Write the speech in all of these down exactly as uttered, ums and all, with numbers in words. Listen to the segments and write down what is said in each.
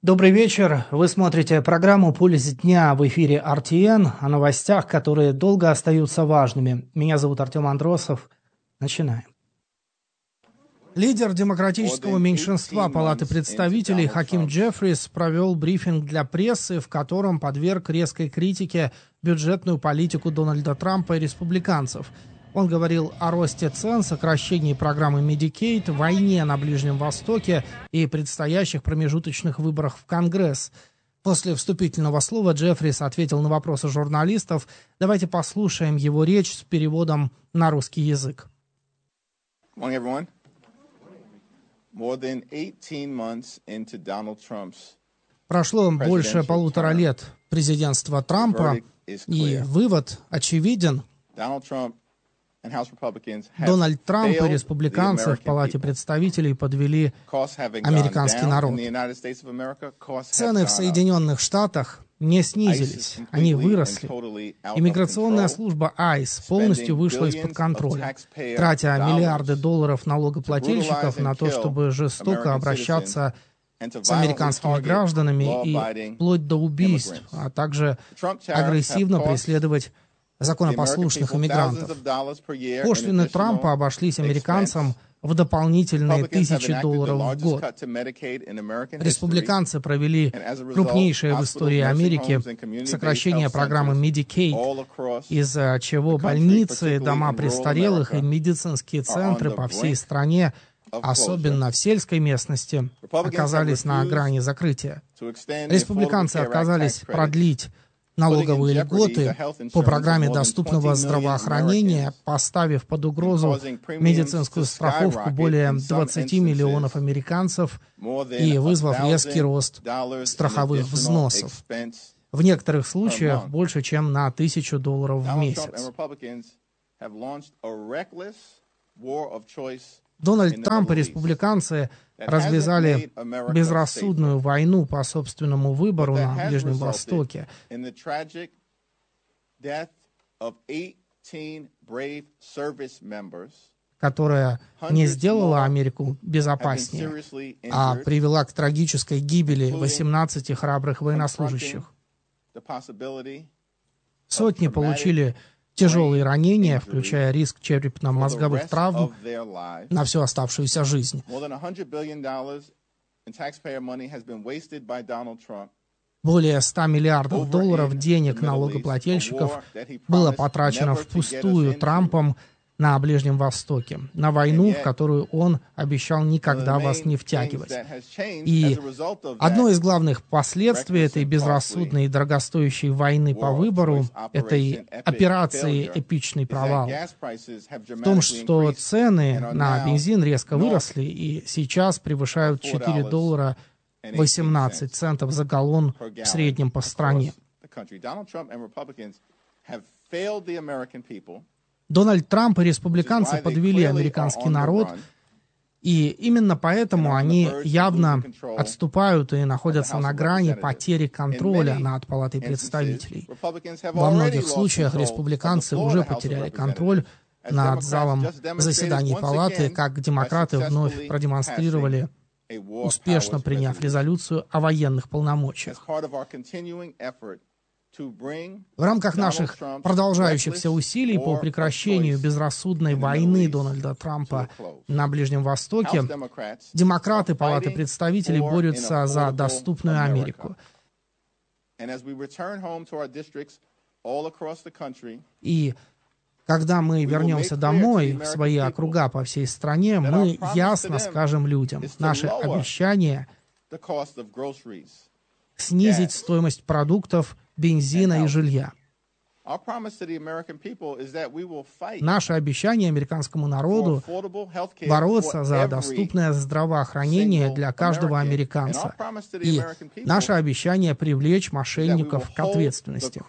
Добрый вечер. Вы смотрите программу «Пульс дня» в эфире эр ти эн о новостях, которые долго остаются важными. Меня зовут Артем Андросов. Начинаем. Лидер демократического меньшинства Палаты представителей Хаким Джеффрис провел брифинг для прессы, в котором подверг резкой критике бюджетную политику Дональда Трампа и республиканцев. Он говорил о росте цен, сокращении программы Medicaid, войне на Ближнем Востоке и предстоящих промежуточных выборах в Конгресс. После вступительного слова Джеффрис ответил на вопросы журналистов. Давайте послушаем его речь с переводом на русский язык. Прошло больше полутора лет президентства Трампа, и вывод очевиден. Дональд Трамп и республиканцы в Палате представителей подвели американский народ. Цены в Соединенных Штатах не снизились, они выросли. Иммиграционная служба айс полностью вышла из-под контроля, тратя миллиарды долларов налогоплательщиков на то, чтобы жестоко обращаться с американскими гражданами и вплоть до убийств, а также агрессивно преследовать законопослушных иммигрантов. Пошлины Трампа обошлись американцам в дополнительные тысячи долларов в год. Республиканцы провели крупнейшее в истории Америки сокращение программы Medicaid, из-за чего больницы, дома престарелых и медицинские центры по всей стране, особенно в сельской местности, оказались на грани закрытия. Республиканцы отказались продлить налоговые льготы по программе доступного здравоохранения, поставив под угрозу медицинскую страховку более двадцати миллионов американцев и вызвав резкий рост страховых взносов. В некоторых случаях больше, чем на тысячу долларов в месяц. Дональд Трамп и республиканцы развязали безрассудную войну по собственному выбору на Ближнем Востоке, которая не сделала Америку безопаснее, а привела к трагической гибели восемнадцати храбрых военнослужащих. Сотни получили тяжелые ранения, включая риск черепно-мозговых травм на всю оставшуюся жизнь. Более ста миллиардов долларов денег налогоплательщиков было потрачено впустую Трампом на Ближнем Востоке, на войну, в которую он обещал никогда вас не втягивать. И одно из главных последствий этой безрассудной и дорогостоящей войны по выбору, этой операции «Эпичный провал», в том, что цены на бензин резко выросли и сейчас превышают четыре доллара восемнадцать центов за галлон в среднем по стране. Дональд Трамп и республиканцы подвели американский народ, и именно поэтому они явно отступают и находятся на грани потери контроля над Палатой представителей. Во многих случаях республиканцы уже потеряли контроль над залом заседаний Палаты, как демократы вновь продемонстрировали, успешно приняв резолюцию о военных полномочиях. В рамках наших продолжающихся усилий по прекращению безрассудной войны Дональда Трампа на Ближнем Востоке, демократы Палаты представителей борются за доступную Америку. И когда мы вернемся домой, в свои округа по всей стране, мы ясно скажем людям, наше обещание снизить стоимость продуктов, бензина и жилья. Наше обещание американскому народу бороться за доступное здравоохранение для каждого американца. И наше обещание привлечь мошенников к ответственности.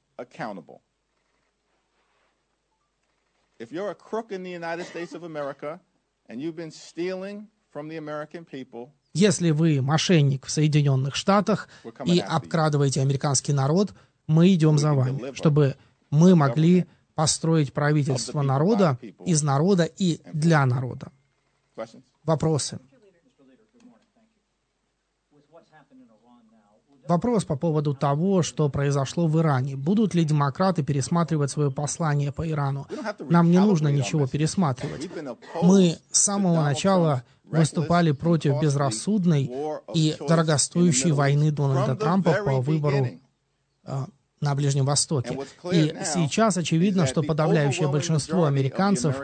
Если вы мошенник в Соединенных Штатах и обкрадываете американский народ, мы идем за вами, чтобы мы могли построить правительство народа, из народа и для народа. Вопросы? Вопрос по поводу того, что произошло в Иране. Будут ли демократы пересматривать свое послание по Ирану? Нам не нужно ничего пересматривать. Мы с самого начала выступали против безрассудной и дорогостоящей войны Дональда Трампа по выбору э, на Ближнем Востоке. И сейчас очевидно, что подавляющее большинство американцев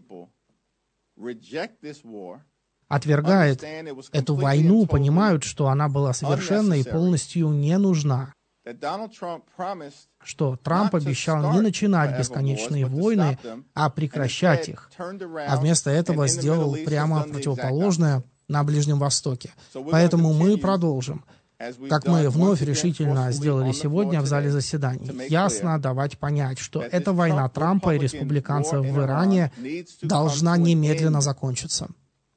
отвергает эту войну, понимают, что она была совершенно и полностью не нужна. Что Трамп обещал не начинать бесконечные войны, а прекращать их. А вместо этого сделал прямо противоположное на Ближнем Востоке. Поэтому мы продолжим, как мы вновь решительно сделали сегодня в зале заседаний, ясно давать понять, что эта война Трампа и республиканцев в Иране должна немедленно закончиться.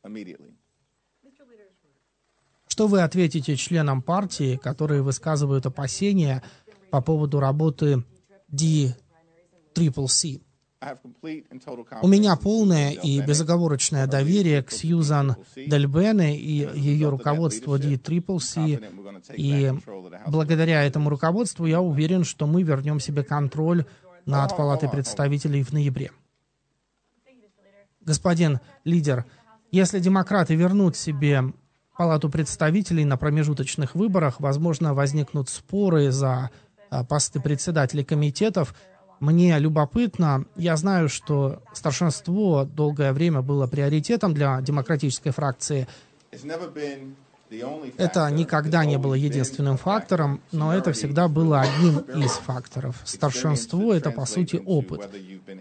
Что вы ответите членам партии, которые высказывают опасения по поводу работы ди си си си? У меня полное и безоговорочное доверие к Сьюзан Дель Бене и ее руководству ди си си си, и благодаря этому руководству я уверен, что мы вернем себе контроль над Палатой представителей в ноябре. Господин лидер, если демократы вернут себе Палату представителей на промежуточных выборах, возможно, возникнут споры за посты председателей комитетов. Мне любопытно, я знаю, что старшинство долгое время было приоритетом для демократической фракции. Это никогда не было единственным фактором, но это всегда было одним из факторов. Старшинство — это, по сути, опыт.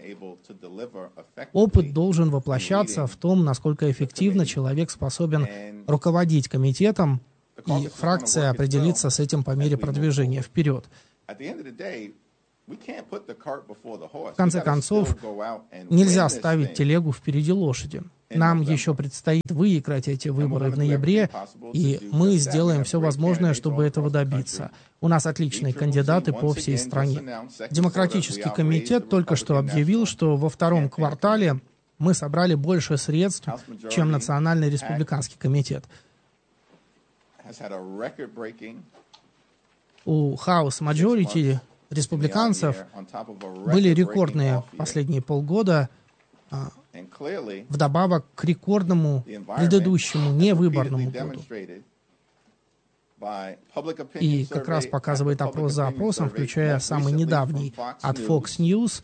Опыт должен воплощаться в том, насколько эффективно человек способен руководить комитетом, и фракция определится с этим по мере продвижения вперед. В конце концов, нельзя ставить телегу впереди лошади. Нам еще предстоит выиграть эти выборы в ноябре, и мы сделаем все возможное, чтобы этого добиться. У нас отличные кандидаты по всей стране. Демократический комитет только что объявил, что во втором квартале мы собрали больше средств, чем Национальный республиканский комитет. У House Majority республиканцев были рекордные последние полгода, вдобавок к рекордному предыдущему невыборному году. И как раз показывает опрос за опросом, включая самый недавний от Fox News,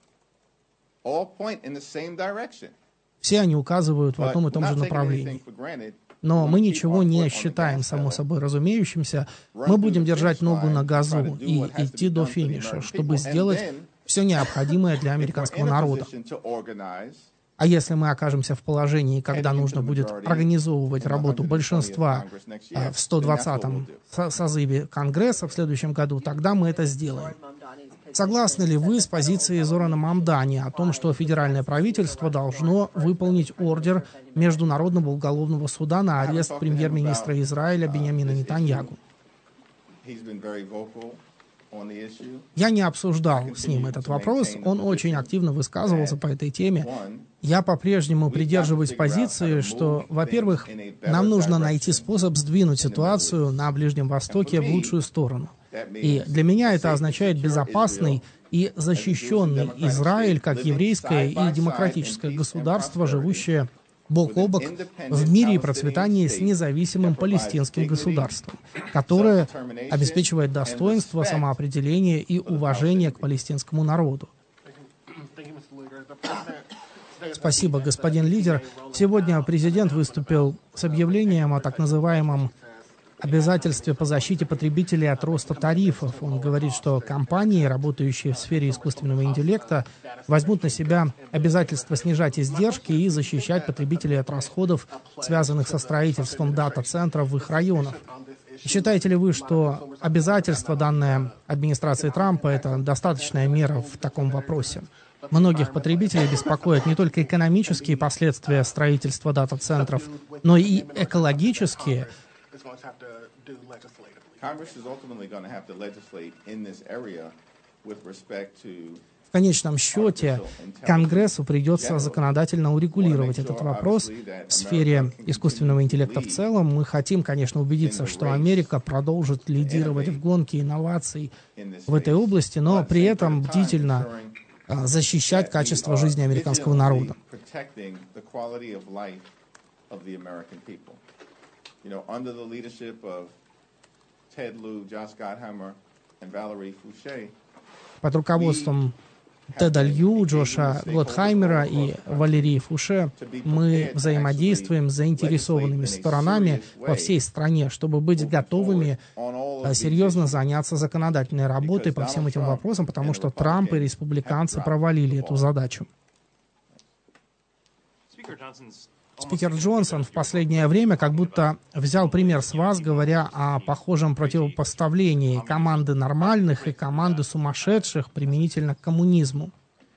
все они указывают в одном и том же направлении. Но мы ничего не считаем само собой разумеющимся. Мы будем держать ногу на газу и идти до финиша, чтобы сделать все необходимое для американского народа. А если мы окажемся в положении, когда нужно будет организовывать работу большинства в сто двадцатом созыве Конгресса в следующем году, тогда мы это сделаем. Согласны ли вы с позицией Зорана Мамдани о том, что федеральное правительство должно выполнить ордер Международного уголовного суда на арест премьер-министра Израиля Биньямина Нетаньяху? Я не обсуждал с ним этот вопрос, он очень активно высказывался по этой теме. Я по-прежнему придерживаюсь позиции, что, во-первых, нам нужно найти способ сдвинуть ситуацию на Ближнем Востоке в лучшую сторону. И для меня это означает безопасный и защищенный Израиль как еврейское и демократическое государство, живущее бок о бок в мире и процветании с независимым палестинским государством, которое обеспечивает достоинство, самоопределение и уважение к палестинскому народу. Спасибо, господин лидер. Сегодня президент выступил с объявлением о так называемом обязательстве по защите потребителей от роста тарифов. Он говорит, что компании, работающие в сфере искусственного интеллекта, возьмут на себя обязательство снижать издержки и защищать потребителей от расходов, связанных со строительством дата-центров в их районах. Считаете ли вы, что обязательство, данное администрацией Трампа, это достаточная мера в таком вопросе? Многих потребителей беспокоят не только экономические последствия строительства дата-центров, но и экологические. В конечном счете Конгрессу придется законодательно урегулировать этот вопрос в сфере искусственного интеллекта в целом. Мы хотим, конечно, убедиться, что Америка продолжит лидировать в гонке инноваций в этой области, но при этом бдительно защищать качество жизни американского народа. Под руководством Теда Лью, Джоша Готхаймера и Валерии Фуше мы взаимодействуем с заинтересованными сторонами во всей стране, чтобы быть готовыми серьезно заняться законодательной работой по всем этим вопросам, потому что Трамп и республиканцы провалили эту задачу. Спикер Джонсон в последнее время как будто взял пример с вас, говоря о похожем противопоставлении команды нормальных и команды сумасшедших применительно к коммунизму.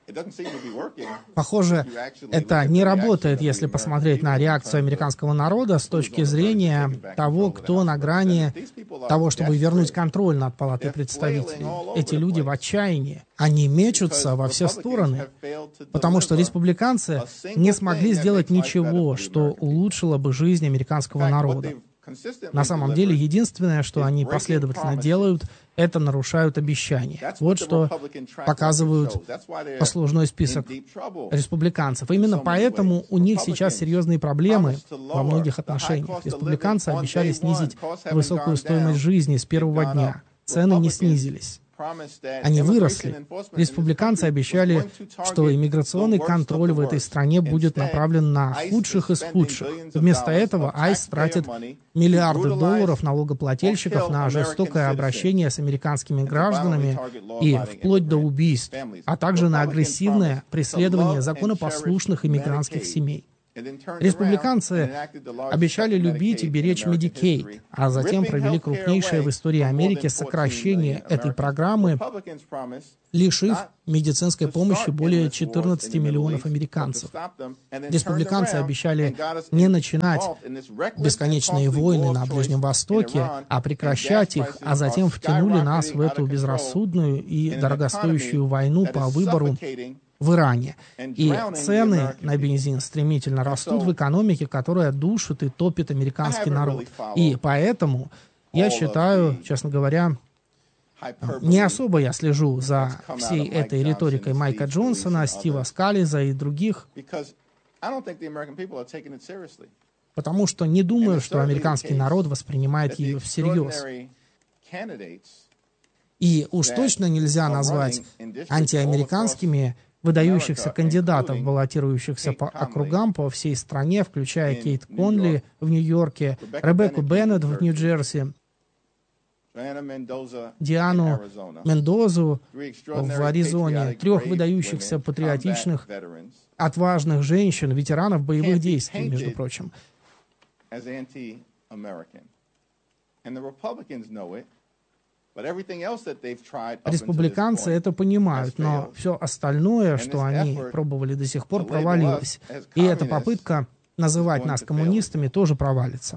Похоже, это не работает, если посмотреть на реакцию американского народа с точки зрения того, кто на грани того, чтобы вернуть контроль над Палатой представителей. Эти люди в отчаянии. Они мечутся во все стороны, потому что республиканцы не смогли сделать ничего, что улучшило бы жизнь американского народа. На самом деле, единственное, что они последовательно делают, это нарушают обещания. Вот что показывают послужной список республиканцев. Именно поэтому у них сейчас серьезные проблемы во многих отношениях. Республиканцы обещали снизить высокую стоимость жизни с первого дня. Цены не снизились. Они выросли. Республиканцы обещали, что иммиграционный контроль в этой стране будет направлен на худших из худших. Вместо этого айс тратит миллиарды долларов налогоплательщиков на жестокое обращение с американскими гражданами и вплоть до убийств, а также на агрессивное преследование законопослушных иммигрантских семей. Республиканцы обещали любить и беречь Medicaid, а затем провели крупнейшее в истории Америки сокращение этой программы, лишив медицинской помощи более четырнадцати миллионов американцев. Республиканцы обещали не начинать бесконечные войны на Ближнем Востоке, а прекращать их, а затем втянули нас в эту безрассудную и дорогостоящую войну по выбору в Иране. И цены на бензин стремительно растут в экономике, которая душит и топит американский народ. И поэтому я считаю, честно говоря, не особо я слежу за всей этой риторикой Майка Джонсона, Стива Скаллиза и других, потому что не думаю, что американский народ воспринимает ее всерьез. И уж точно нельзя назвать антиамериканскими выдающихся кандидатов, баллотирующихся по округам по всей стране, включая Кейт Конли в Нью-Йорке, Ребекку Беннет в Нью-Джерси, Диану Мендозу в Аризоне, трех выдающихся патриотичных, отважных женщин, ветеранов боевых действий, между прочим. Республиканцы это понимают, но все остальное, что они пробовали до сих пор, провалилось. И эта попытка называть нас коммунистами тоже провалится.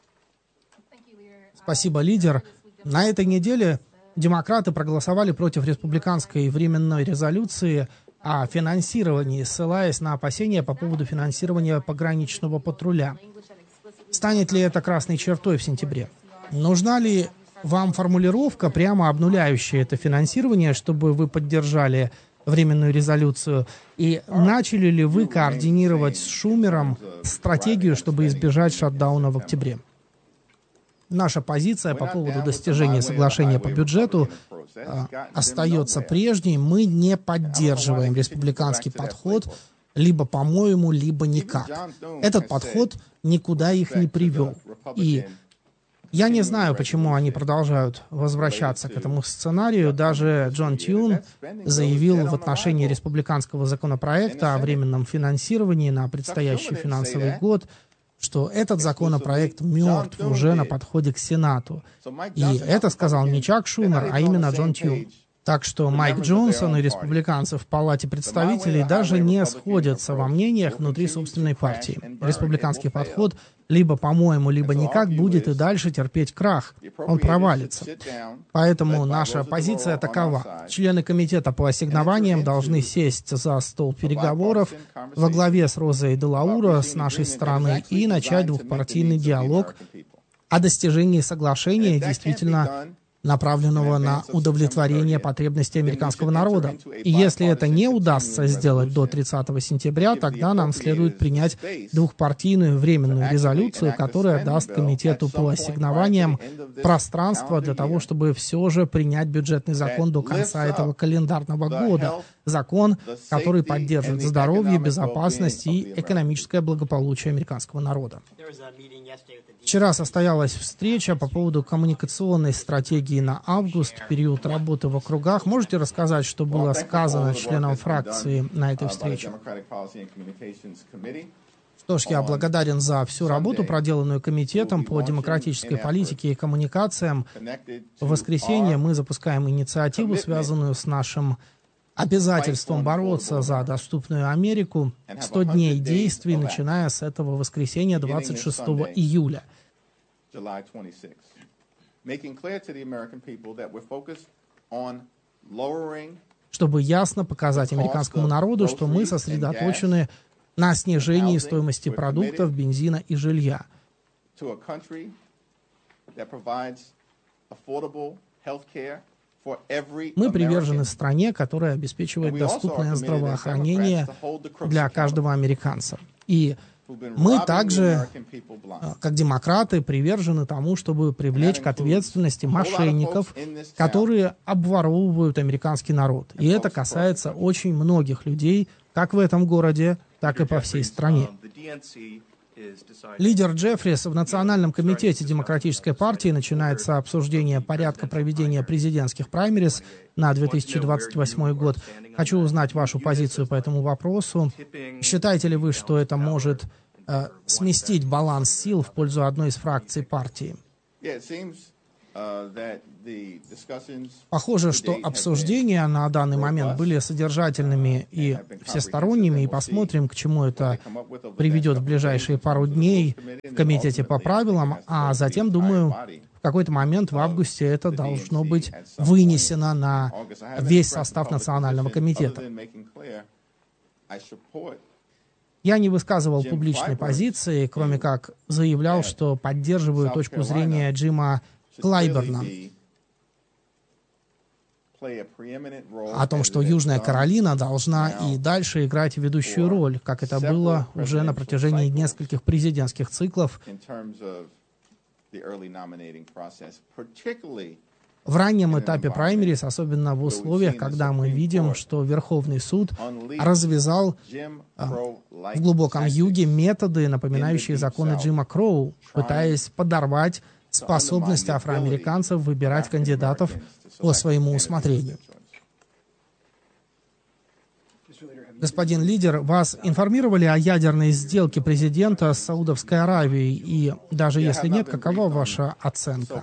Спасибо, лидер. На этой неделе демократы проголосовали против республиканской временной резолюции о финансировании, ссылаясь на опасения по поводу финансирования пограничного патруля. Станет ли это красной чертой в сентябре? Нужна ли вам формулировка, прямо обнуляющая это финансирование, чтобы вы поддержали временную резолюцию? И начали ли вы координировать с Шумером стратегию, чтобы избежать шатдауна в октябре? Наша позиция по поводу достижения соглашения по бюджету э, остается прежней. Мы не поддерживаем республиканский подход, либо по-моему, либо никак. Этот подход никуда их не привел. И я не знаю, почему они продолжают возвращаться к этому сценарию. Даже Джон Тюн заявил в отношении республиканского законопроекта о временном финансировании на предстоящий финансовый год, что этот законопроект мертв уже на подходе к Сенату. И это сказал не Чак Шумер, а именно Джон Тюн. Так что Майк Джонсон и республиканцы в Палате представителей даже не сходятся во мнениях внутри собственной партии. Республиканский подход либо по-моему, либо никак будет и дальше терпеть крах. Он провалится. Поэтому наша позиция такова. Члены комитета по ассигнованиям должны сесть за стол переговоров во главе с Розой де Лауро с нашей стороны и начать двухпартийный диалог о достижении соглашения, действительно направленного на удовлетворение потребностей американского народа. И если это не удастся сделать до тридцатого сентября, тогда нам следует принять двухпартийную временную резолюцию, которая даст комитету по ассигнованиям пространство для того, чтобы все же принять бюджетный закон до конца этого календарного года. Закон, который поддержит здоровье, безопасность и экономическое благополучие американского народа. Вчера состоялась встреча по поводу коммуникационной стратегии на август, период работы в округах. Можете рассказать, что было сказано членам фракции на этой встрече? Что ж, я благодарен за всю работу, проделанную комитетом по демократической политике и коммуникациям. В воскресенье мы запускаем инициативу, связанную с нашим обязательством бороться за доступную Америку. сто дней действий, начиная с этого воскресенья, двадцать шестого июля. Чтобы ясно показать американскому народу, что мы сосредоточены на снижении стоимости продуктов, бензина и жилья. Мы привержены стране, которая обеспечивает доступное здравоохранение для каждого американца. И мы также, как демократы, привержены тому, чтобы привлечь к ответственности мошенников, которые обворовывают американский народ. И это касается очень многих людей, как в этом городе, так и по всей стране. Лидер Джеффрис в Национальном комитете Демократической партии начинается обсуждение порядка проведения президентских праймериз на две тысячи двадцать восьмой год. Хочу узнать вашу позицию по этому вопросу. Считаете ли вы, что это может э, сместить баланс сил в пользу одной из фракций партии? Похоже, что обсуждения на данный момент были содержательными и всесторонними, и посмотрим, к чему это приведет в ближайшие пару дней в комитете по правилам, а затем, думаю, в какой-то момент в августе это должно быть вынесено на весь состав Национального комитета. Я не высказывал публичной позиции, кроме как заявлял, что поддерживаю точку зрения Джима Клайберна о том, что Южная Каролина должна и дальше играть ведущую роль, как это было уже на протяжении нескольких президентских циклов. В раннем этапе праймерис, особенно в условиях, когда мы видим, что Верховный суд развязал в глубоком юге методы, напоминающие законы Джима Кроу, пытаясь подорвать способность афроамериканцев выбирать кандидатов по своему усмотрению. Господин лидер, вас информировали о ядерной сделке президента с Саудовской Аравией, и даже если нет, какова ваша оценка?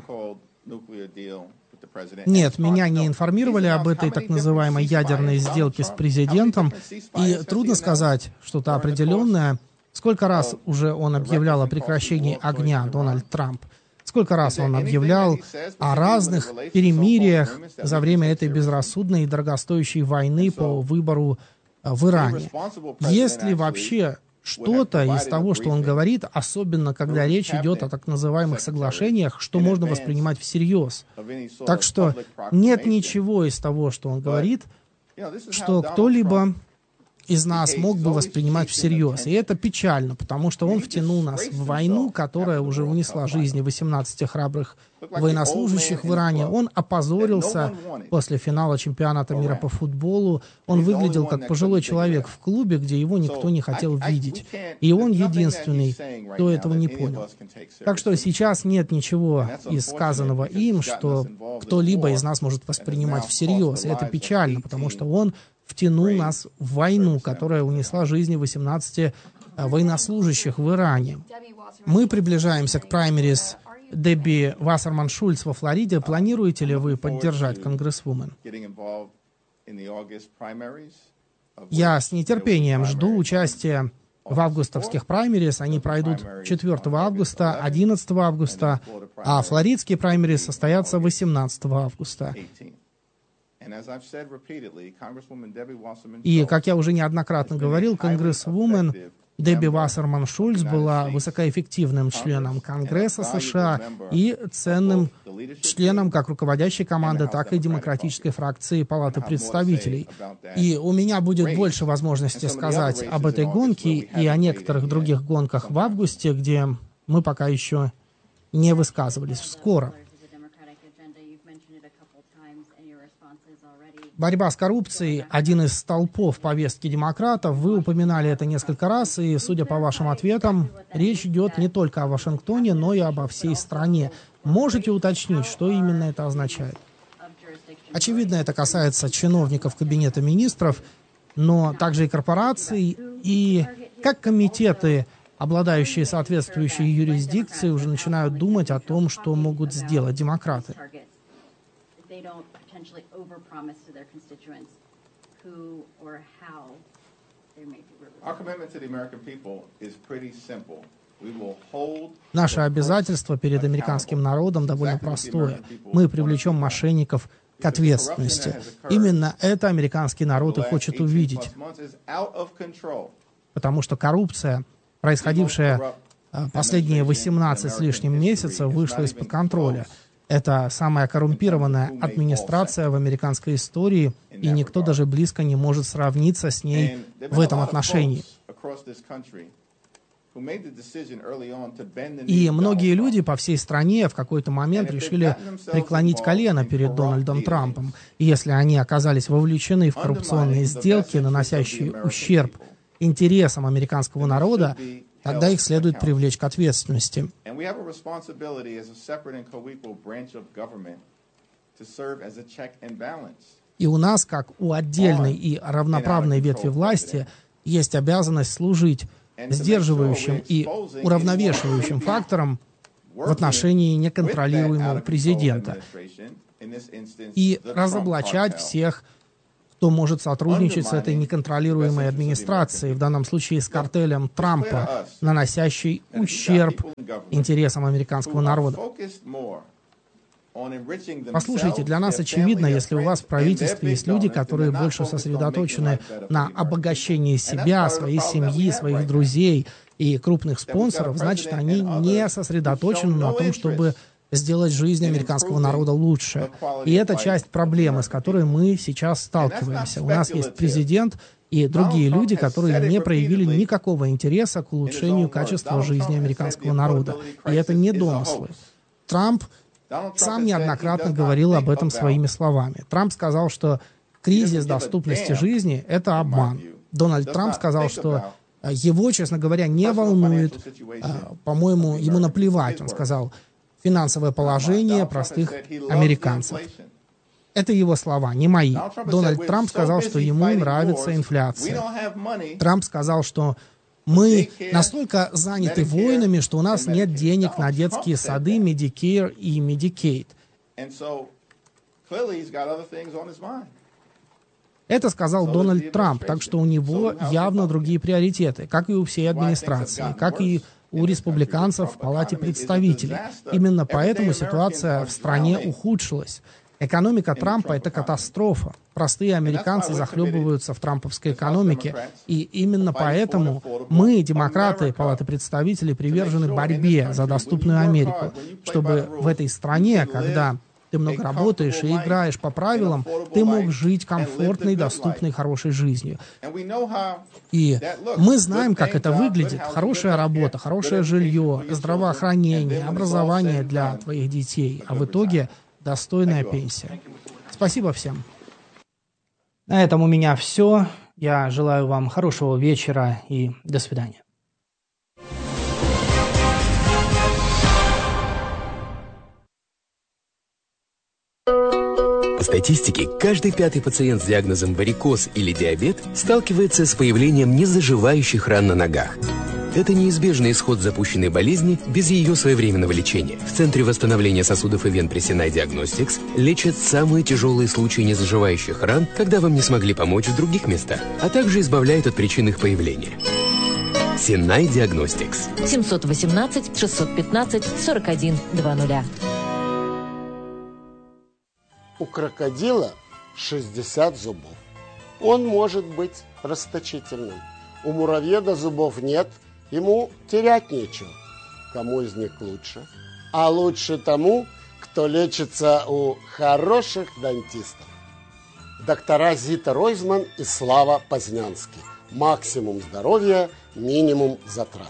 Нет, меня не информировали об этой так называемой ядерной сделке с президентом, и трудно сказать что-то определенное. Сколько раз уже он объявлял о прекращении огня, Дональд Трамп? Сколько раз он объявлял о разных перемириях за время этой безрассудной и дорогостоящей войны по выбору в Иране? Есть ли вообще что-то из того, что он говорит, особенно когда речь идет о так называемых соглашениях, что можно воспринимать всерьез? Так что нет ничего из того, что он говорит, что кто-либо из нас мог бы воспринимать всерьез. И это печально, потому что он втянул нас в войну, которая уже унесла жизни восемнадцати храбрых военнослужащих в Иране. Он опозорился после финала чемпионата мира по футболу. Он выглядел как пожилой человек в клубе, где его никто не хотел видеть. И он единственный, кто этого не понял. Так что сейчас нет ничего из сказанного им, что кто-либо из нас может воспринимать всерьез. И это печально, потому что он втянул нас в войну, которая унесла жизни восемнадцати военнослужащих в Иране. Мы приближаемся к праймерис Дебби Вассерман-Шульц во Флориде. Планируете ли вы поддержать конгрессвумен? Я с нетерпением жду участия в августовских праймерис. Они пройдут четвёртого августа, одиннадцатого августа, а флоридские праймерис состоятся восемнадцатого августа. И, как я уже неоднократно говорил, конгрессвумен Дебби Вассерман-Шульц была высокоэффективным членом Конгресса США и ценным членом как руководящей команды, так и демократической фракции Палаты представителей. И у меня будет больше возможности сказать об этой гонке и о некоторых других гонках в августе, где мы пока еще не высказывались. Скоро. Борьба с коррупцией – один из столпов повестки демократов. Вы упоминали это несколько раз, и, судя по вашим ответам, речь идет не только о Вашингтоне, но и обо всей стране. Можете уточнить, что именно это означает? Очевидно, это касается чиновников Кабинета министров, но также и корпораций, и как комитеты, обладающие соответствующей юрисдикцией, уже начинают думать о том, что могут сделать демократы. Наше обязательство перед американским народом довольно простое. Мы привлечем мошенников к ответственности. Именно это американский народ и хочет увидеть. Потому что коррупция, происходившая последние восемнадцать с лишним месяцев, вышла из-под контроля. Это самая коррумпированная администрация в американской истории, и никто даже близко не может сравниться с ней в этом отношении. И многие люди по всей стране в какой-то момент решили преклонить колено перед Дональдом Трампом. И если они оказались вовлечены в коррупционные сделки, наносящие ущерб интересам американского народа, тогда их следует привлечь к ответственности. И у нас, как у отдельной и равноправной ветви власти, есть обязанность служить сдерживающим и уравновешивающим фактором в отношении неконтролируемого президента и разоблачать всех, кто может сотрудничать с этой неконтролируемой администрацией, в данном случае с картелем Трампа, наносящий ущерб интересам американского народа. Послушайте, для нас очевидно, если у вас в правительстве есть люди, которые больше сосредоточены на обогащении себя, своей семьи, своих друзей и крупных спонсоров, значит, они не сосредоточены на том, чтобы сделать жизнь американского народа лучше. И это часть проблемы, с которой мы сейчас сталкиваемся. У нас есть президент и другие люди, которые не проявили никакого интереса к улучшению качества жизни американского народа. И это не домыслы. Трамп сам неоднократно говорил об этом своими словами. Трамп сказал, что кризис доступности жизни – это обман. Дональд Трамп сказал, что его, честно говоря, не волнует, по-моему, ему наплевать, он сказал, финансовое положение простых американцев. Это его слова, не мои. Дональд Трамп сказал, что ему нравится инфляция. Трамп сказал, что мы настолько заняты войнами, что у нас нет денег на детские сады, Medicare и Medicaid. Это сказал Дональд Трамп, так что у него явно другие приоритеты, как и у всей администрации, как и у республиканцев в Палате представителей. Именно поэтому ситуация в стране ухудшилась. Экономика Трампа – это катастрофа. Простые американцы захлебываются в трамповской экономике. И именно поэтому мы, демократы Палаты представителей, привержены борьбе за доступную Америку, чтобы в этой стране, когда ты много работаешь и играешь по правилам, ты мог жить комфортной, доступной, хорошей жизнью. И мы знаем, как это выглядит. Хорошая работа, хорошее жилье, здравоохранение, образование для твоих детей. А в итоге достойная пенсия. Спасибо всем. На этом у меня все. Я желаю вам хорошего вечера и до свидания. По статистике, каждый пятый пациент с диагнозом варикоз или диабет сталкивается с появлением незаживающих ран на ногах. Это неизбежный исход запущенной болезни без ее своевременного лечения. В Центре восстановления сосудов и вен при Sinai Diagnostics лечат самые тяжелые случаи незаживающих ран, когда вам не смогли помочь в других местах, а также избавляют от причин их появления. Sinai Diagnostics. семьсот восемнадцать шестьсот пятнадцать сорок один двадцать. У крокодила шестьдесят зубов. Он может быть расточительным. У муравьеда зубов нет, ему терять нечего. Кому из них лучше? А лучше тому, кто лечится у хороших дантистов. Доктора Зита Ройзман и Слава Познянский. Максимум здоровья, минимум затрат.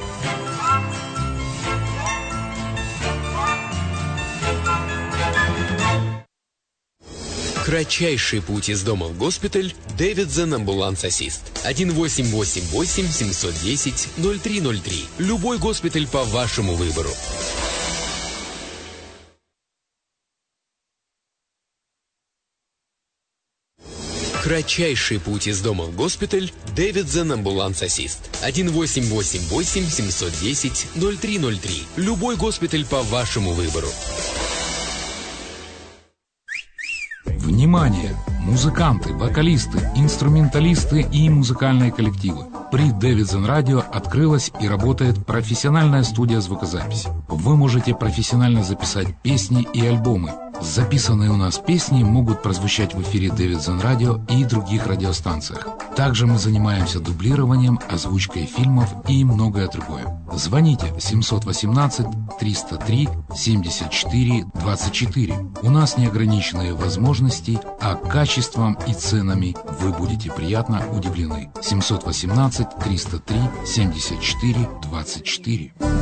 Кратчайший путь из дома в госпиталь. Davidson Ambulance Assist. один восемь восемь восемь семьсот десять ноль три ноль три. Любой госпиталь по вашему выбору. Кратчайший путь из дома в госпиталь. Davidson Ambulance Assist. один восемь восемь восемь семьсот десять ноль три ноль три. Любой госпиталь по вашему выбору. Внимание! Музыканты, вокалисты, инструменталисты и музыкальные коллективы. При Davidson Radio открылась и работает профессиональная студия звукозаписи. Вы можете профессионально записать песни и альбомы. Записанные у нас песни могут прозвучать в эфире Davidson Radio и других радиостанциях. Также мы занимаемся дублированием, озвучкой фильмов и многое другое. Звоните семьсот восемнадцать триста три семьдесят четыре двадцать четыре. У нас неограниченные возможности, а качеством и ценами вы будете приятно удивлены. семьсот восемнадцать триста три семьдесят четыре двадцать четыре.